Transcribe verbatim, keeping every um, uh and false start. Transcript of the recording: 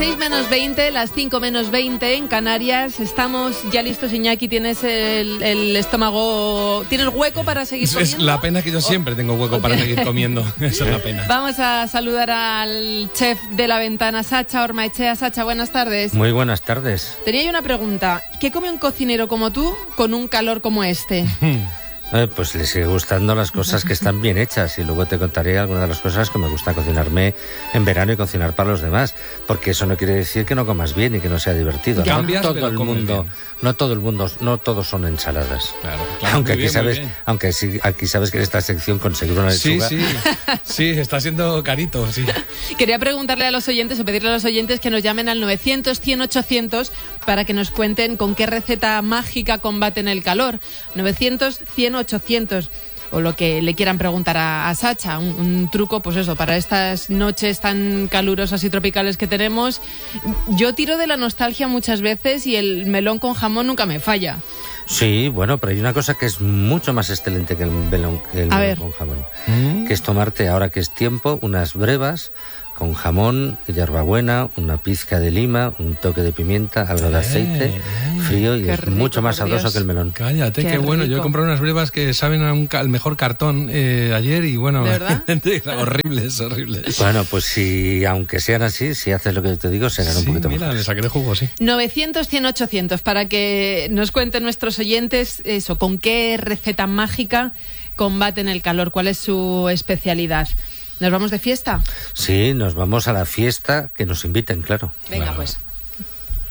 seis menos veinte, las cinco menos veinte en Canarias. Estamos ya listos, Iñaki. ¿Tienes el, el estómago, tienes hueco para seguir comiendo? Es la pena que yo siempre tengo hueco para seguir comiendo. Esa es la pena. Vamos a saludar al chef de La Ventana, Sacha Ormaechea. Sacha, buenas tardes. Muy buenas tardes. Tenía yo una pregunta. ¿Qué come un cocinero como tú con un calor como este? Eh, pues le sigue gustando las cosas que están bien hechas y luego te contaré algunas de las cosas que me gusta cocinarme en verano y cocinar para los demás, porque eso no quiere decir que no comas bien y que no sea divertido. Cambias, no todo pero el comes mundo, bien. no todo el mundo, no todos son ensaladas. Claro, claro. Aunque Muy aquí bien, muy sabes, bien. aunque sí, aquí sabes que en esta sección conseguir una Sí, lechuga. sí, sí, está siendo carito, sí. Quería preguntarle a los oyentes o pedirle a los oyentes que nos llamen al novecientos, cien, ochocientos para que nos cuenten con qué receta mágica combaten el calor. novecientos, cien, ochocientos. O lo que le quieran preguntar a, a Sacha, un, un truco, pues eso, para estas noches tan calurosas y tropicales que tenemos. Yo tiro de la nostalgia muchas veces y el melón con jamón nunca me falla. Sí, bueno, pero hay una cosa que es mucho más excelente que el melón, que el A melón ver. con jamón, Mm. que es tomarte, ahora que es tiempo, unas brevas con jamón, hierbabuena, una pizca de lima, un toque de pimienta, algo de aceite, Eh, frío, y qué es rico, mucho más por sabroso Dios. que el melón. Cállate, Qué qué, bueno. Yo he rico. comprado unas brevas que saben a un ca- al mejor cartón eh, ayer y bueno, ¿De verdad? horribles, horribles. Bueno, pues si, aunque sean así, si haces lo que te digo, serán un Sí, poquito mira, mejores. le saqué de jugo, sí. novecientos, cien, ochocientos para que nos cuenten nuestros oyentes eso, con qué receta mágica combaten el calor, cuál es su especialidad. ¿Nos vamos de fiesta? Sí, nos vamos a la fiesta, que nos inviten, claro. Venga, Claro. pues.